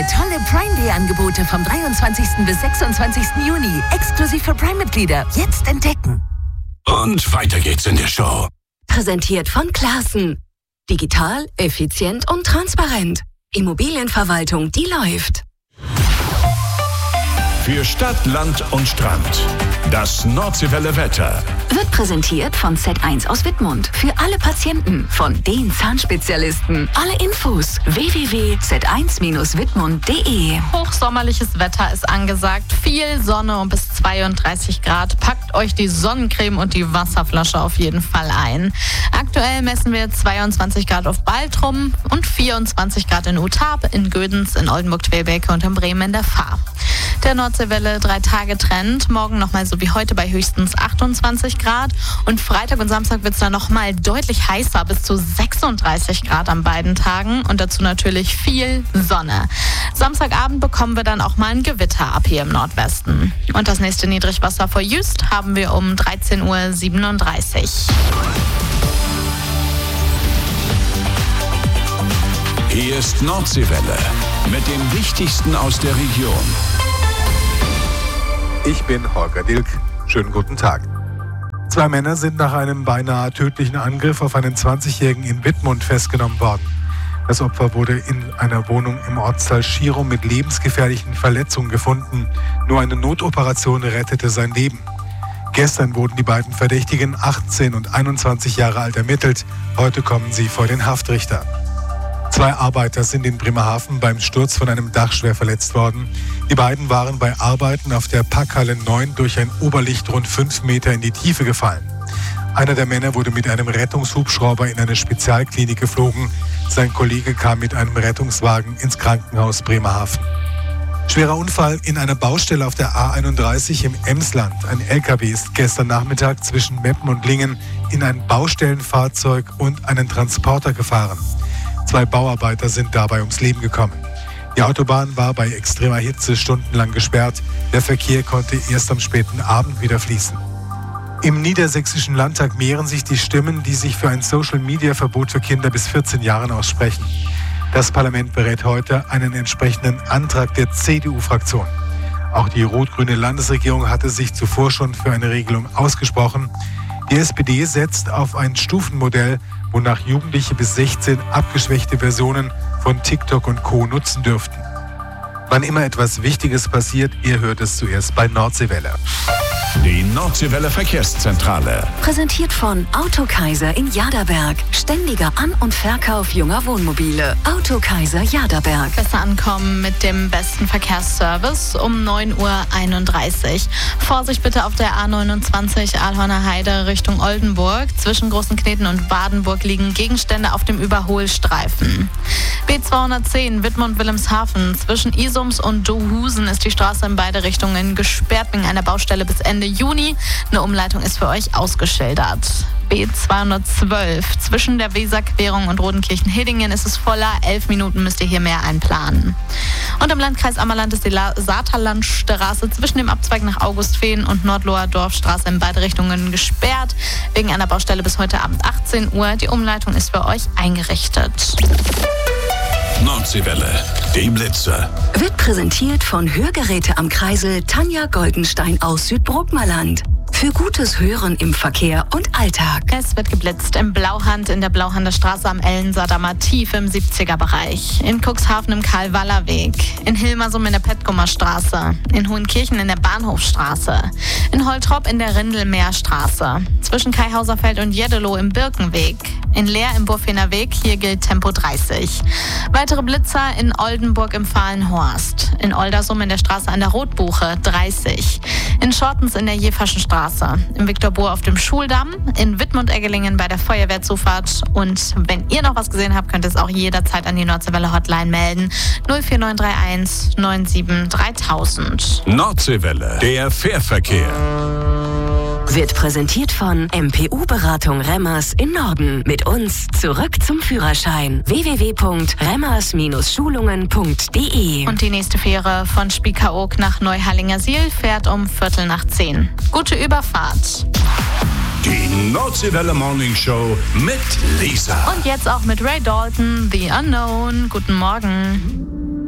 tolle Prime Day Angebote vom 23. bis 26. Juni. Exklusiv für Prime-Mitglieder. Jetzt entdecken. Und weiter geht's in der Show. Präsentiert von Classen. Digital, effizient und transparent. Immobilienverwaltung, die läuft. Für Stadt, Land und Strand. Das Nordseewelle Wetter. Wird präsentiert von Z1 aus Wittmund. Für alle Patienten von den Zahnspezialisten. Alle Infos www.z1-wittmund.de. Hochsommerliches Wetter ist angesagt. Viel Sonne und bis 32 Grad. Packt euch die Sonnencreme und die Wasserflasche auf jeden Fall ein. Aktuell messen wir 22 Grad auf Baltrum und 24 Grad in Utab, in Gödens, in Oldenburg-Twelbeke und in Bremen in der Fahr. Der Nordseewelle 3-Tage-Trend. Morgen nochmal so wie heute bei höchstens 28 Grad. Und Freitag und Samstag wird es dann nochmal deutlich heißer, bis zu 36 Grad an beiden Tagen. Und dazu natürlich viel Sonne. Samstagabend bekommen wir dann auch mal ein Gewitter ab hier im Nordwesten. Und das nächste Niedrigwasser vor Jüst haben wir um 13:37 Uhr. Hier ist Nordseewelle mit dem Wichtigsten aus der Region. Ich bin Holger Dilk. Schönen guten Tag. 2 Männer sind nach einem beinahe tödlichen Angriff auf einen 20-Jährigen in Wittmund festgenommen worden. Das Opfer wurde in einer Wohnung im Ortsteil Schirum mit lebensgefährlichen Verletzungen gefunden. Nur eine Notoperation rettete sein Leben. Gestern wurden die beiden Verdächtigen, 18 und 21 Jahre alt, ermittelt. Heute kommen sie vor den Haftrichter. 2 Arbeiter sind in Bremerhaven beim Sturz von einem Dach schwer verletzt worden. Die beiden waren bei Arbeiten auf der Packhalle 9 durch ein Oberlicht rund 5 Meter in die Tiefe gefallen. Einer der Männer wurde mit einem Rettungshubschrauber in eine Spezialklinik geflogen. Sein Kollege kam mit einem Rettungswagen ins Krankenhaus Bremerhaven. Schwerer Unfall in einer Baustelle auf der A31 im Emsland. Ein LKW ist gestern Nachmittag zwischen Meppen und Lingen in ein Baustellenfahrzeug und einen Transporter gefahren. 2 Bauarbeiter sind dabei ums Leben gekommen. Die Autobahn war bei extremer Hitze stundenlang gesperrt. Der Verkehr konnte erst am späten Abend wieder fließen. Im Niedersächsischen Landtag mehren sich die Stimmen, die sich für ein Social-Media-Verbot für Kinder bis 14 Jahren aussprechen. Das Parlament berät heute einen entsprechenden Antrag der CDU-Fraktion. Auch die rot-grüne Landesregierung hatte sich zuvor schon für eine Regelung ausgesprochen. Die SPD setzt auf ein Stufenmodell, wonach Jugendliche bis 16 abgeschwächte Versionen von TikTok und Co. nutzen dürften. Wann immer etwas Wichtiges passiert, ihr hört es zuerst bei Nordseewelle. Die Nordseewelle Verkehrszentrale. Präsentiert von Autokaiser in Jaderberg. Ständiger An- und Verkauf junger Wohnmobile. Autokaiser Jaderberg. Besser ankommen mit dem besten Verkehrsservice um 9:31 Uhr. Vorsicht bitte auf der A29 Ahlhorner Heide Richtung Oldenburg. Zwischen Großenkneten und Wadenburg liegen Gegenstände auf dem Überholstreifen. B210 Wittmund-Wilhelmshaven. Zwischen Isums und Dohusen ist die Straße in beide Richtungen gesperrt wegen einer Baustelle bis Ende Juni. Eine Umleitung ist für euch ausgeschildert. B212 zwischen der Weserquerung und Rodenkirchen-Hiddingen ist es voller. 11 Minuten müsst ihr hier mehr einplanen. Und im Landkreis Ammerland ist die Saterlandstraße zwischen dem Abzweig nach Augustfehn und Nordloher Dorfstraße in beide Richtungen gesperrt. Wegen einer Baustelle bis heute Abend 18 Uhr. Die Umleitung ist für euch eingerichtet. Nordseewelle, die Blitze. Wird präsentiert von Hörgeräte am Kreisel Tanja Goldenstein aus Südbrookmerland. Für gutes Hören im Verkehr und Alltag. Es wird geblitzt im Blauhand in der Blauhander Straße am Ellensaardamer Tief im 70er-Bereich. In Cuxhaven im Karl-Waller-Weg. In Hilmersum in der Petkumer Straße. In Hohenkirchen in der Bahnhofstraße. In Holtrop in der Rindelmeerstraße. Zwischen Kaihauserfeld und Jeddelo im Birkenweg. In Leer im Burfener Weg, hier gilt Tempo 30. Weitere Blitzer in Oldenburg im Fahlenhorst. In Oldersum in der Straße an der Rotbuche 30. In Schortens in der Jeverschen Straße. Im Viktorbohr auf dem Schuldamm. In Wittmund-Eggelingen bei der Feuerwehrzufahrt. Und wenn ihr noch was gesehen habt, könnt ihr es auch jederzeit an die Nordseewelle Hotline melden. 04931 97 3000. Nordseewelle, der Fährverkehr. Wird präsentiert von MPU-Beratung Remmers in Norden. Mit uns zurück zum Führerschein. www.remmers-schulungen.de. Und die nächste Fähre von Spiekeroog nach Neuhallingersiel fährt um 9:15. Gute Überfahrt. Die Nordseewelle Morning Show mit Lisa. Und jetzt auch mit Ray Dalton, The Unknown. Guten Morgen.